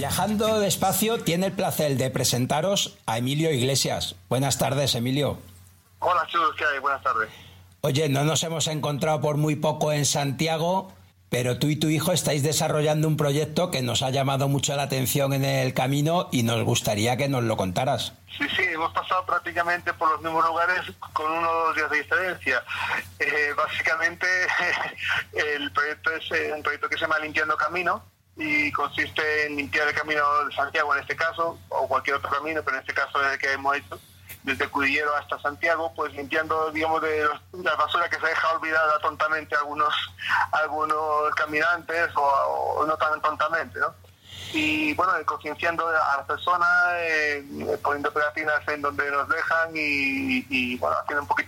Viajando despacio tiene el placer de presentaros a Emilio Iglesias. Buenas tardes, Emilio. Hola, chicos, ¿qué hay? Buenas tardes. Oye, no nos hemos encontrado por muy poco en Santiago, pero tú y tu hijo estáis desarrollando un proyecto que nos ha llamado mucho la atención en el camino y nos gustaría que nos lo contaras. Sí, hemos pasado prácticamente por los mismos lugares con 1 o 2 días de diferencia. Básicamente, el proyecto es un proyecto que se llama Limpiando Camino y consiste en limpiar el camino de Santiago en este caso, o cualquier otro camino, pero en este caso es el que hemos hecho, desde Cudillero hasta Santiago, pues limpiando, digamos, de la basura que se deja olvidada tontamente algunos caminantes o no tan tontamente, ¿no? Y bueno, concienciando a las personas, poniendo pegatinas en donde nos dejan y bueno, haciendo un poquito